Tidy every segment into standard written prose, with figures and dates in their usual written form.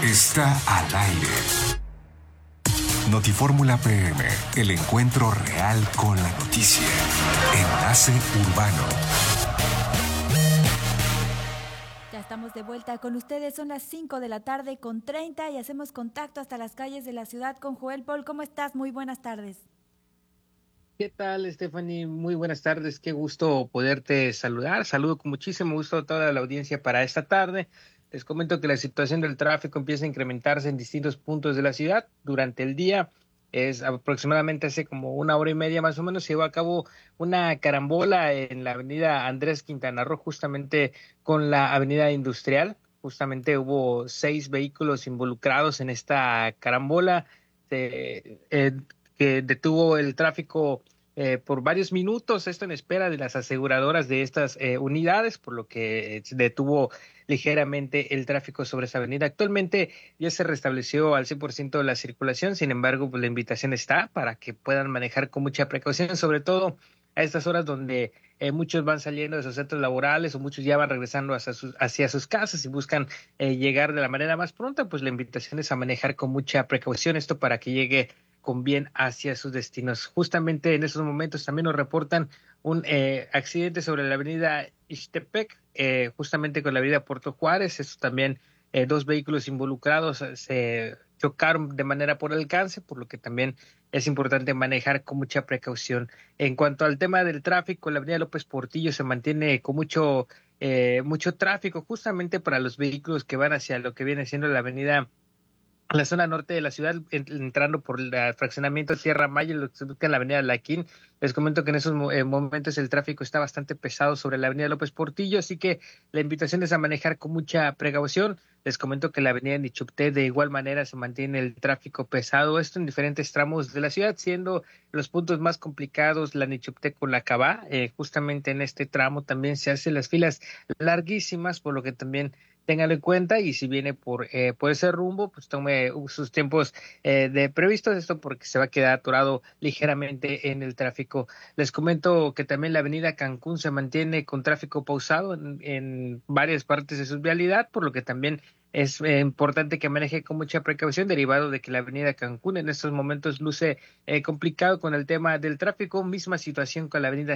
está al aire. Notifórmula PM, el encuentro real con la noticia. Enlace Urbano. Ya estamos de vuelta con ustedes, son las 5:30 y hacemos contacto hasta las calles de la ciudad con Joel Paul. ¿Cómo estás? Muy buenas tardes. ¿Qué tal, Stephanie? Muy buenas tardes, qué gusto poderte saludar. Saludo con muchísimo gusto a toda la audiencia para esta tarde. Les comento que la situación del tráfico empieza a incrementarse en distintos puntos de la ciudad durante el día. Es aproximadamente hace como una hora y media más o menos se llevó a cabo una carambola en la avenida Andrés Quintana Roo, justamente con la avenida Industrial. Justamente hubo 6 vehículos involucrados en esta carambola que detuvo el tráfico por varios minutos, esto en espera de las aseguradoras de estas unidades, por lo que se detuvo ligeramente el tráfico sobre esa avenida. Actualmente ya se restableció al 100% la circulación, sin embargo, pues la invitación está para que puedan manejar con mucha precaución, sobre todo a estas horas donde muchos van saliendo de sus centros laborales o muchos ya van regresando hacia sus casas y buscan llegar de la manera más pronta, pues la invitación es a manejar con mucha precaución, esto para que llegue con bien hacia sus destinos. Justamente en esos momentos también nos reportan un accidente sobre la avenida Ixtepec, justamente con la avenida Puerto Juárez. Eso también 2 vehículos involucrados se chocaron de manera por alcance, por lo que también es importante manejar con mucha precaución. En cuanto al tema del tráfico, la avenida López Portillo se mantiene con mucho tráfico, justamente para los vehículos que van hacia lo que viene siendo la avenida la zona norte de la ciudad, entrando por el fraccionamiento Sierra Maya, lo que se busca en la avenida Laquín. Les comento que en esos momentos el tráfico está bastante pesado sobre la avenida López Portillo, así que la invitación es a manejar con mucha precaución. Les comento que la avenida Nichupté de igual manera se mantiene el tráfico pesado, esto en diferentes tramos de la ciudad, siendo los puntos más complicados la Nichupté con la Cabá. Justamente en este tramo también se hacen las filas larguísimas, por lo que también téngalo en cuenta, y si viene por ese rumbo, pues tome sus tiempos de previstos, esto porque se va a quedar atorado ligeramente en el tráfico. Les comento que también la avenida Cancún se mantiene con tráfico pausado en varias partes de su vialidad, por lo que también es importante que maneje con mucha precaución, derivado de que la avenida Cancún en estos momentos luce complicado con el tema del tráfico. Misma situación con la avenida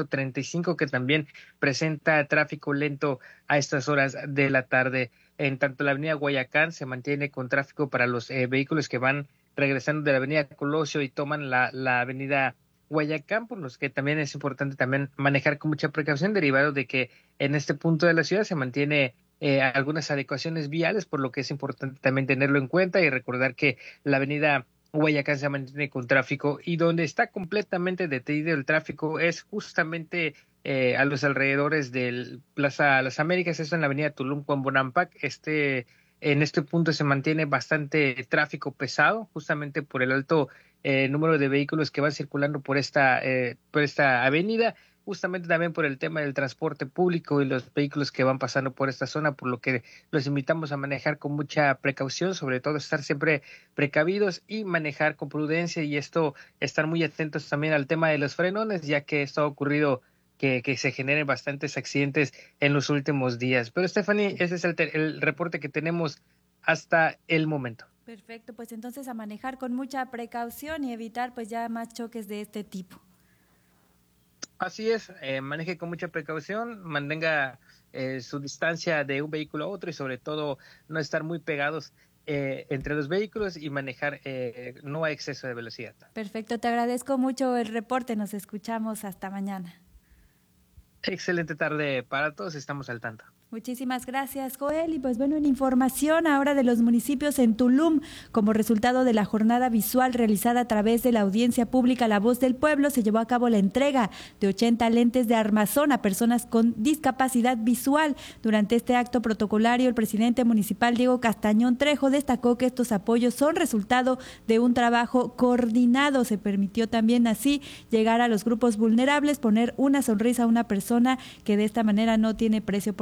135, que también presenta tráfico lento a estas horas de la tarde. En tanto, la avenida Guayacán se mantiene con tráfico para los vehículos que van regresando de la avenida Colosio y toman la avenida Guayacán, por los que también es importante también manejar con mucha precaución, derivado de que en este punto de la ciudad se mantiene algunas adecuaciones viales, por lo que es importante también tenerlo en cuenta y recordar que la avenida Guayacán se mantiene con tráfico, y donde está completamente detenido el tráfico es justamente a los alrededores del Plaza Las Américas, esto en la avenida Tulum con Bonampak. En este punto se mantiene bastante tráfico pesado, justamente por el alto número de vehículos que van circulando por esta avenida, justamente también por el tema del transporte público y los vehículos que van pasando por esta zona, por lo que los invitamos a manejar con mucha precaución, sobre todo estar siempre precavidos y manejar con prudencia, y estar muy atentos también al tema de los frenones, ya que esto ha ocurrido que se generen bastantes accidentes en los últimos días. Pero Stephanie, ese es el reporte que tenemos hasta el momento. Perfecto, pues entonces a manejar con mucha precaución y evitar pues ya más choques de este tipo. Así es, maneje con mucha precaución, mantenga su distancia de un vehículo a otro, y sobre todo no estar muy pegados entre los vehículos, y manejar no a exceso de velocidad. Perfecto, te agradezco mucho el reporte, nos escuchamos hasta mañana. Excelente tarde para todos, estamos al tanto. Muchísimas gracias, Joel. Y pues bueno, en información ahora de los municipios en Tulum, como resultado de la jornada visual realizada a través de la audiencia pública La Voz del Pueblo, se llevó a cabo la entrega de 80 lentes de armazón a personas con discapacidad visual. Durante este acto protocolario, el presidente municipal Diego Castañón Trejo destacó que estos apoyos son resultado de un trabajo coordinado. Se permitió también así llegar a los grupos vulnerables, poner una sonrisa a una persona que de esta manera no tiene precio. Por su parte,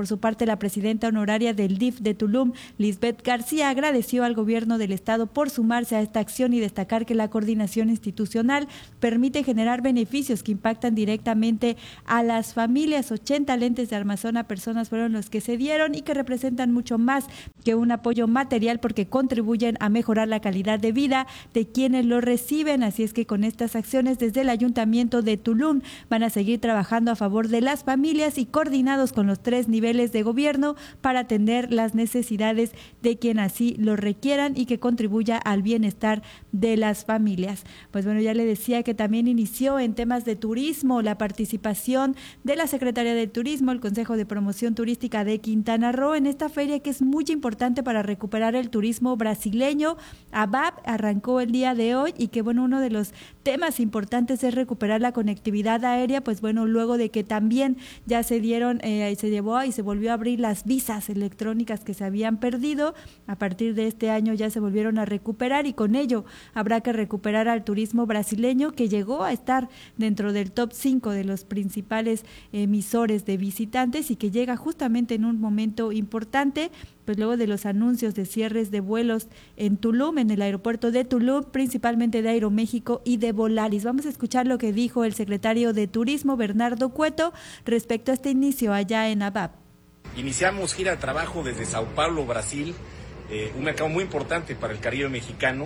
parte, la presidenta honoraria del DIF de Tulum, Lisbeth García, agradeció al gobierno del estado por sumarse a esta acción y destacar que la coordinación institucional permite generar beneficios que impactan directamente a las familias. 80 lentes de armazón a personas fueron los que se dieron y que representan mucho más que un apoyo material porque contribuyen a mejorar la calidad de vida de quienes lo reciben. Así es que con estas acciones desde el Ayuntamiento de Tulum van a seguir trabajando a favor de las familias y coordinados con los 3 niveles de gobierno para atender las necesidades de quien así lo requieran y que contribuya al bienestar de las familias. Pues bueno, ya le decía que también inició en temas de turismo la participación de la Secretaría de Turismo, el Consejo de Promoción Turística de Quintana Roo en esta feria que es muy importante para recuperar el turismo brasileño. ABAP arrancó el día de hoy y que bueno, uno de los temas importantes es recuperar la conectividad aérea, pues bueno, luego de que también ya se dieron, se llevó y se volvió a abrir las visas electrónicas que se habían perdido. A partir de este año ya se volvieron a recuperar y con ello habrá que recuperar al turismo brasileño que llegó a estar dentro del top 5 de los principales emisores de visitantes y que llega justamente en un momento importante, pues luego de los anuncios de cierres de vuelos en Tulum, en el aeropuerto de Tulum, principalmente de Aeroméxico y de Volaris. Vamos a escuchar lo que dijo el secretario de Turismo, Bernardo Cueto, respecto a este inicio allá en ABAP. Iniciamos gira de trabajo desde Sao Paulo, Brasil, un mercado muy importante para el Caribe mexicano,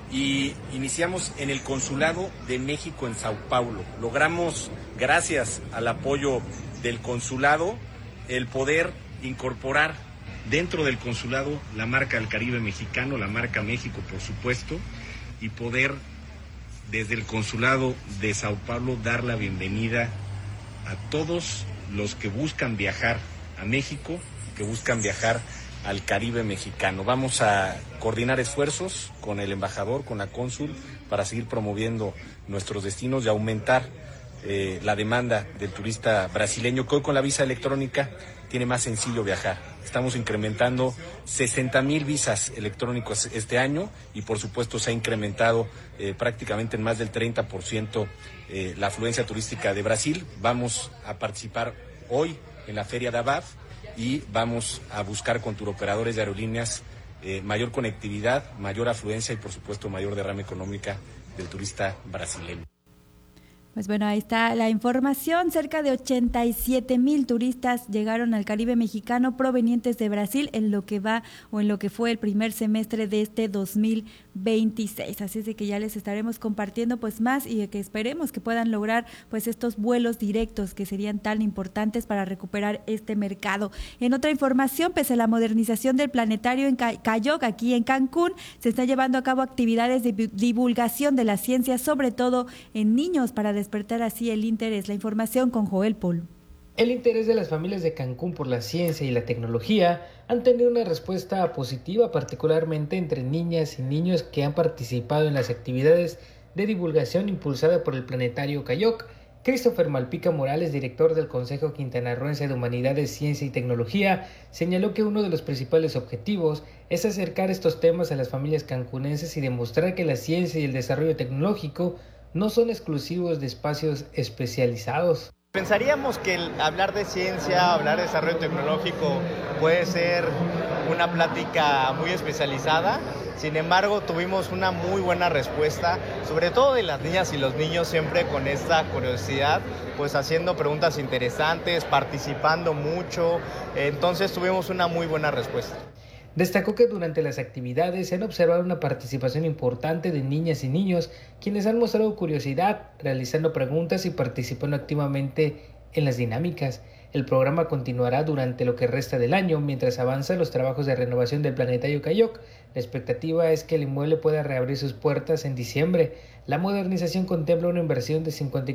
y iniciamos en el Consulado de México en Sao Paulo. Logramos, gracias al apoyo del consulado, el poder incorporar dentro del consulado la marca del Caribe mexicano, la marca México, por supuesto, y poder desde el consulado de Sao Paulo dar la bienvenida a todos los que buscan viajar a México, que buscan viajar al Caribe mexicano. Vamos a coordinar esfuerzos con el embajador, con la cónsul, para seguir promoviendo nuestros destinos y aumentar la demanda del turista brasileño, que hoy con la visa electrónica tiene más sencillo viajar. Estamos incrementando 60,000 visas electrónicas este año y por supuesto se ha incrementado prácticamente en más del 30% la afluencia turística de Brasil. Vamos a participar hoy en la feria de ABAF y vamos a buscar con turoperadores de aerolíneas mayor conectividad, mayor afluencia y por supuesto mayor derrama económica del turista brasileño. Pues bueno, ahí está la información. Cerca de 87,000 turistas llegaron al Caribe mexicano provenientes de Brasil en lo que va o en lo que fue el primer semestre de este 2026. Así es de que ya les estaremos compartiendo pues más y que esperemos que puedan lograr pues estos vuelos directos que serían tan importantes para recuperar este mercado. En otra información, pese a la modernización del planetario en Cayoc, aquí en Cancún, se está llevando a cabo actividades de divulgación de la ciencia, sobre todo en niños, para despertar así el interés. La información con Joel Pol. El interés de las familias de Cancún por la ciencia y la tecnología han tenido una respuesta positiva, particularmente entre niñas y niños que han participado en las actividades de divulgación impulsada por el planetario Cayoc. Christopher Malpica Morales, director del Consejo Quintanarroense de Humanidades, Ciencia y Tecnología, señaló que uno de los principales objetivos es acercar estos temas a las familias cancunenses y demostrar que la ciencia y el desarrollo tecnológico no son exclusivos de espacios especializados. Pensaríamos que hablar de ciencia, hablar de desarrollo tecnológico puede ser una plática muy especializada. Sin embargo, tuvimos una muy buena respuesta, sobre todo de las niñas y los niños, siempre con esta curiosidad, pues haciendo preguntas interesantes, participando mucho. Entonces tuvimos una muy buena respuesta. Destacó que durante las actividades se han observado una participación importante de niñas y niños, quienes han mostrado curiosidad, realizando preguntas y participando activamente en las dinámicas. El programa continuará durante lo que resta del año, mientras avanzan los trabajos de renovación del planetario Cayoc. La expectativa es que el inmueble pueda reabrir sus puertas en diciembre. La modernización contempla una inversión de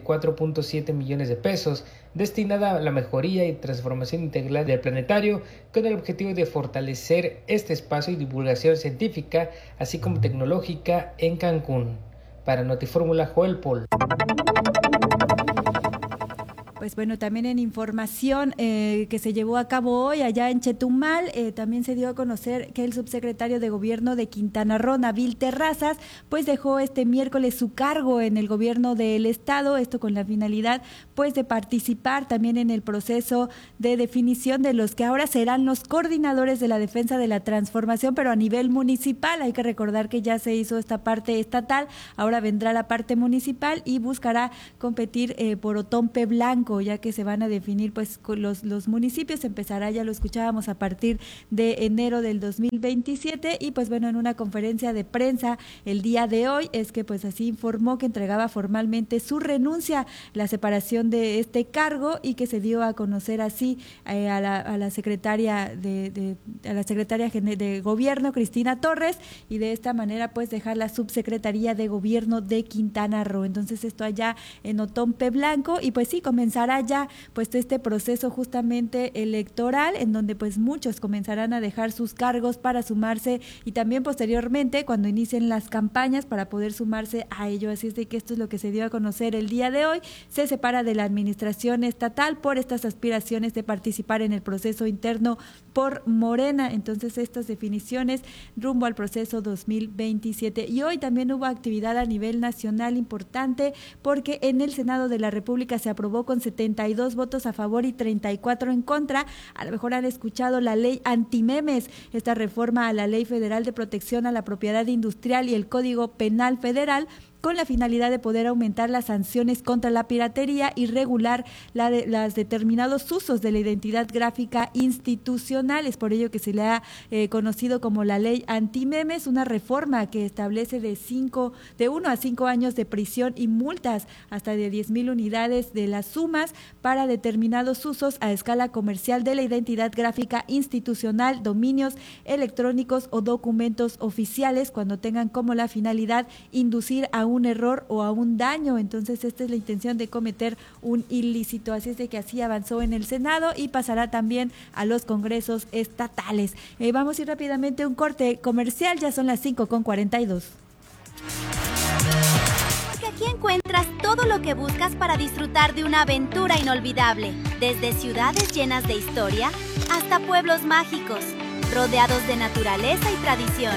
54.7 millones de pesos destinada a la mejoría y transformación integral del planetario, con el objetivo de fortalecer este espacio y divulgación científica, así como tecnológica en Cancún. Para Notifórmula, Joel Pol. Pues bueno, también en información que se llevó a cabo hoy allá en Chetumal, también se dio a conocer que el subsecretario de Gobierno de Quintana Roo, Nabil Terrazas, pues dejó este miércoles su cargo en el gobierno del estado, esto con la finalidad pues de participar también en el proceso de definición de los que ahora serán los coordinadores de la defensa de la transformación, pero a nivel municipal. Hay que recordar que ya se hizo esta parte estatal, ahora vendrá la parte municipal y buscará competir por Otompe Blanco, ya que se van a definir pues los municipios. Empezará, ya lo escuchábamos, a partir de enero del 2027 y pues bueno, en una conferencia de prensa el día de hoy es que pues así informó que entregaba formalmente su renuncia, la separación de este cargo, y que se dio a conocer así a la secretaria de Gobierno, Cristina Torres, y de esta manera pues dejar la subsecretaría de Gobierno de Quintana Roo. Entonces esto allá en Otompe Blanco, y pues sí, comenzará ya pues este proceso justamente electoral, en donde pues muchos comenzarán a dejar sus cargos para sumarse, y también posteriormente cuando inicien las campañas para poder sumarse a ello. Así es de que esto es lo que se dio a conocer el día de hoy. Se separa de la administración estatal por estas aspiraciones de participar en el proceso interno por Morena. Entonces estas definiciones rumbo al proceso 2027. Y hoy también hubo actividad a nivel nacional importante, porque en el Senado de la República se aprobó con 72 votos a favor y 34 en contra. A lo mejor han escuchado la ley antimemes, esta reforma a la Ley Federal de Protección a la Propiedad Industrial y el Código Penal Federal, con la finalidad de poder aumentar las sanciones contra la piratería y regular las determinados usos de la identidad gráfica institucional. Es por ello que se le ha conocido como la ley antimemes, una reforma que establece de 1 a 5 años de prisión y multas hasta de 10,000 unidades de las sumas para determinados usos a escala comercial de la identidad gráfica institucional, dominios electrónicos o documentos oficiales, cuando tengan como la finalidad inducir a un error o a un daño. Entonces esta es la intención de cometer un ilícito. Así es de que así avanzó en el Senado y pasará también a los congresos estatales. Vamos a ir rápidamente a un corte comercial, ya son las 5:42. Porque aquí encuentras todo lo que buscas para disfrutar de una aventura inolvidable, desde ciudades llenas de historia hasta pueblos mágicos, rodeados de naturaleza y tradición.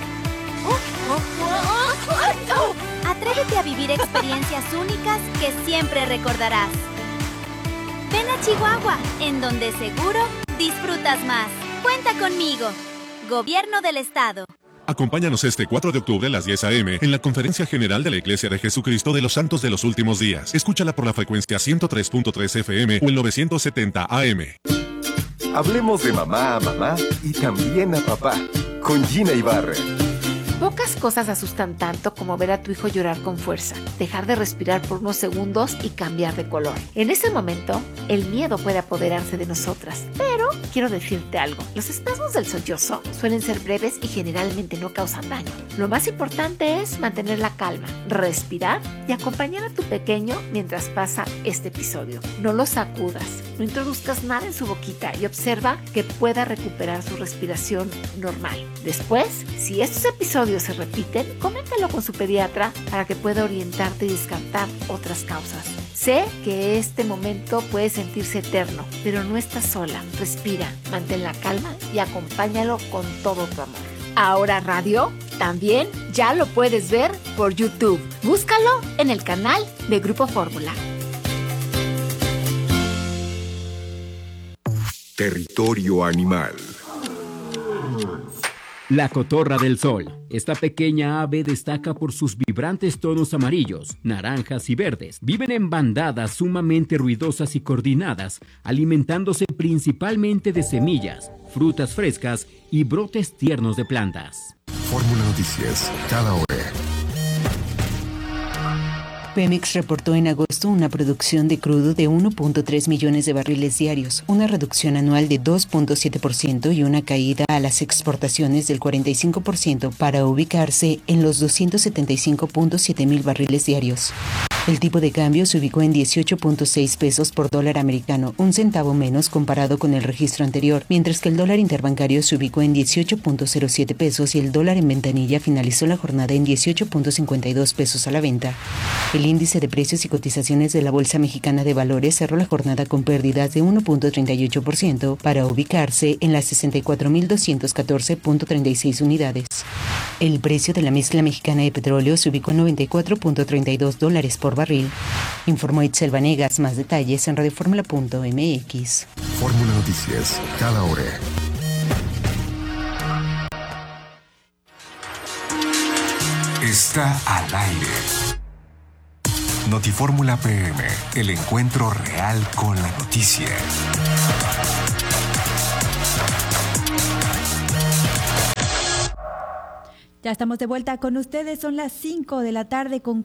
Atrévete a vivir experiencias únicas que siempre recordarás. Ven a Chihuahua, en donde seguro disfrutas más. Cuenta conmigo. Gobierno del Estado. Acompáñanos este 4 de octubre a las 10 a.m. en la Conferencia General de la Iglesia de Jesucristo de los Santos de los Últimos Días. Escúchala por la frecuencia 103.3 FM o el 970 AM. Hablemos de mamá a mamá y también a papá, con Gina Ibarra. Pocas cosas asustan tanto como ver a tu hijo llorar con fuerza, dejar de respirar por unos segundos y cambiar de color. En ese momento, el miedo puede apoderarse de nosotras. Pero quiero decirte algo. Los espasmos del sollozo suelen ser breves y generalmente no causan daño. Lo más importante es mantener la calma, respirar y acompañar a tu pequeño mientras pasa este episodio. No lo sacudas, no introduzcas nada en su boquita y observa que pueda recuperar su respiración normal. Después, si estos episodios se repiten, coméntalo con su pediatra para que pueda orientarte y descartar otras causas. Sé que este momento puede sentirse eterno, pero no estás sola. Respira, mantén la calma y acompáñalo con todo tu amor. Ahora Radio también ya lo puedes ver por YouTube. Búscalo en el canal de Grupo Fórmula. Territorio Animal. La cotorra del sol. Esta pequeña ave destaca por sus vibrantes tonos amarillos, naranjas y verdes. Viven en bandadas sumamente ruidosas y coordinadas, alimentándose principalmente de semillas, frutas frescas y brotes tiernos de plantas. Fórmula Noticias, cada hora. Pemex reportó en agosto una producción de crudo de 1.3 millones de barriles diarios, una reducción anual de 2.7% y una caída a las exportaciones del 45% para ubicarse en los 275.7 mil barriles diarios. El tipo de cambio se ubicó en 18.6 pesos por dólar americano, 1 centavo menos comparado con el registro anterior, mientras que el dólar interbancario se ubicó en 18.07 pesos y el dólar en ventanilla finalizó la jornada en 18.52 pesos a la venta. El índice de precios y cotizaciones de la Bolsa Mexicana de Valores cerró la jornada con pérdidas de 1.38% para ubicarse en las 64.214.36 unidades. El precio de la mezcla mexicana de petróleo se ubicó en $94.32 por barril. Informó Itzel Vanegas. Más detalles en radioformula.mx. Fórmula Noticias, cada hora. Está al aire. Notifórmula PM, el encuentro real con la noticia. Ya estamos de vuelta con ustedes, son las 5 de la tarde con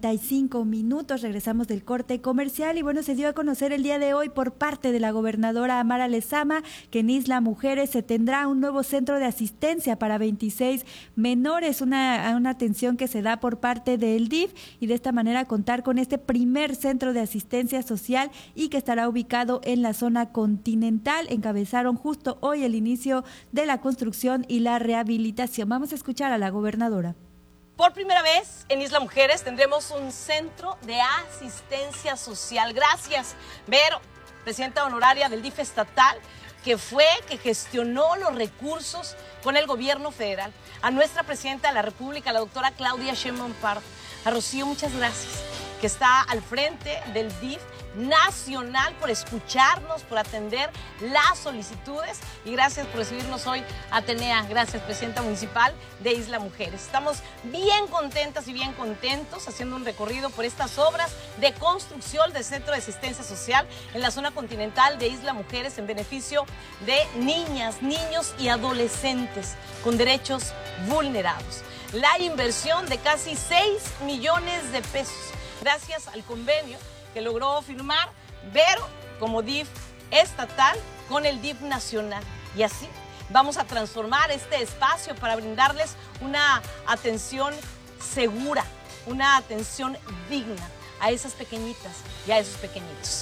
45 minutos, regresamos del corte comercial y bueno, se dio a conocer el día de hoy por parte de la gobernadora Mara Lezama que en Isla Mujeres se tendrá un nuevo centro de asistencia para 26 menores, una atención que se da por parte del DIF y de esta manera contar con este primer centro de asistencia social y que estará ubicado en la zona continental. Encabezaron justo hoy el inicio de la construcción y la rehabilitación. Vamos a escuchar a la gobernadora. Por primera vez en Isla Mujeres tendremos un centro de asistencia social. Gracias, Vero, presidenta honoraria del DIF estatal, que gestionó los recursos con el gobierno federal. A nuestra presidenta de la República, la doctora Claudia Sheinbaum Pardo. A Rocío, muchas gracias, que está al frente del DIF nacional, por escucharnos, por atender las solicitudes y gracias por recibirnos hoy, Atenea. Gracias, presidenta municipal de Isla Mujeres. Estamos bien contentas y bien contentos haciendo un recorrido por estas obras de construcción del Centro de Asistencia Social en la zona continental de Isla Mujeres en beneficio de niñas, niños y adolescentes con derechos vulnerados. La inversión de casi 6 millones de pesos gracias al convenio que logró firmar Vero como DIF estatal con el DIF nacional. Y así vamos a transformar este espacio para brindarles una atención segura, una atención digna a esas pequeñitas y a esos pequeñitos.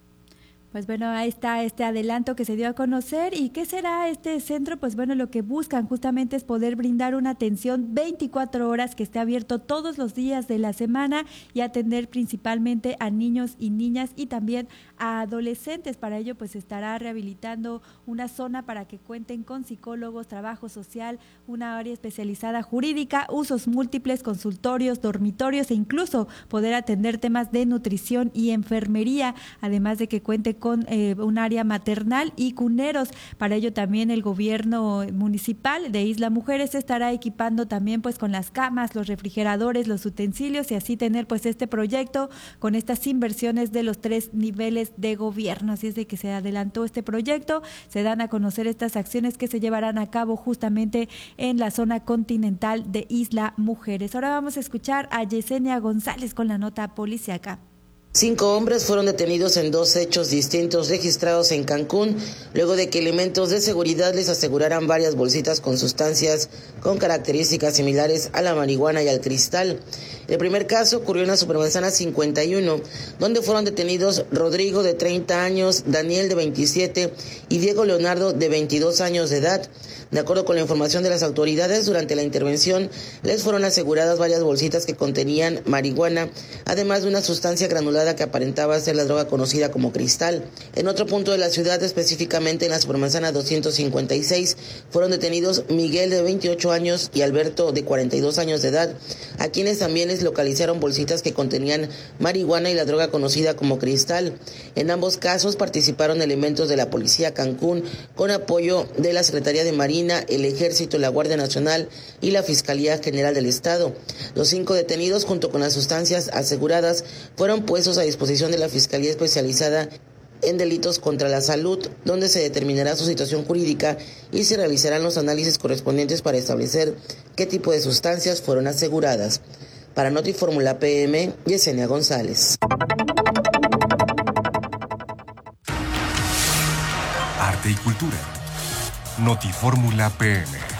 Pues bueno, ahí está este adelanto que se dio a conocer. ¿Y qué será este centro? Pues bueno, lo que buscan justamente es poder brindar una atención 24 horas que esté abierto todos los días de la semana y atender principalmente a niños y niñas y también a adolescentes. Para ello, pues estará rehabilitando una zona para que cuenten con psicólogos, trabajo social, una área especializada jurídica, usos múltiples, consultorios, dormitorios e incluso poder atender temas de nutrición y enfermería, además de que cuente con un área maternal y cuneros. Para ello también el gobierno municipal de Isla Mujeres estará equipando también pues con las camas, los refrigeradores, los utensilios y así tener pues este proyecto con estas inversiones de los 3 niveles de gobierno. Así es de que se adelantó este proyecto, se dan a conocer estas acciones que se llevarán a cabo justamente en la zona continental de Isla Mujeres. Ahora vamos a escuchar a Yesenia González con la nota policiaca. 5 hombres fueron detenidos en 2 hechos distintos registrados en Cancún, luego de que elementos de seguridad les aseguraran varias bolsitas con sustancias con características similares a la marihuana y al cristal. El primer caso ocurrió en la Supermanzana 51, donde fueron detenidos Rodrigo, de 30 años, Daniel, de 27, y Diego Leonardo, de 22 años de edad. De acuerdo con la información de las autoridades, durante la intervención les fueron aseguradas varias bolsitas que contenían marihuana, además de una sustancia granulada que aparentaba ser la droga conocida como cristal. En otro punto de la ciudad, específicamente en la Supermanzana 256, fueron detenidos Miguel, de 28 años, y Alberto, de 42 años de edad, a quienes también les localizaron bolsitas que contenían marihuana y la droga conocida como cristal. En ambos casos participaron elementos de la Policía Cancún con apoyo de la Secretaría de Marina, el Ejército, la Guardia Nacional y la Fiscalía General del Estado. Los 5 detenidos, junto con las sustancias aseguradas, fueron puestos a disposición de la Fiscalía Especializada en Delitos contra la Salud, donde se determinará su situación jurídica y se realizarán los análisis correspondientes para establecer qué tipo de sustancias fueron aseguradas. Para Notifórmula PM, Yesenia González. Arte y cultura. Notifórmula PM.